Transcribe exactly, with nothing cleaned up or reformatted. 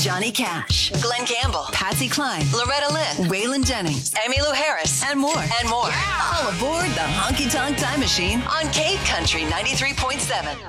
Johnny Cash, Glenn Campbell, Patsy Cline, Loretta Lynn, Waylon Jennings, Emmylou Harris, and more. And more. Yeah. All aboard the Honky Tonk Time Machine on K Country ninety-three point seven.